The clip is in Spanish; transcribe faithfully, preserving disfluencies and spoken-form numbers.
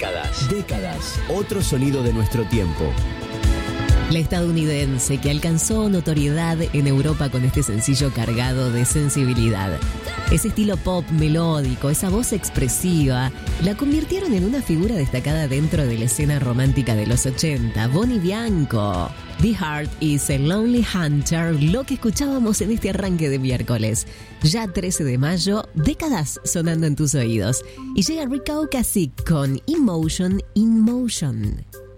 Décadas. Décadas. Otro sonido de nuestro tiempo. La estadounidense que alcanzó notoriedad en Europa con este sencillo cargado de sensibilidad. Ese estilo pop melódico, esa voz expresiva, la convirtieron en una figura destacada dentro de la escena romántica de los ochenta. Bonnie Bianco. The Heart is a Lonely Hunter, lo que escuchábamos en este arranque de miércoles. Ya trece de mayo, décadas sonando en tus oídos. Y llega Rick Ocasek con Emotion in Motion.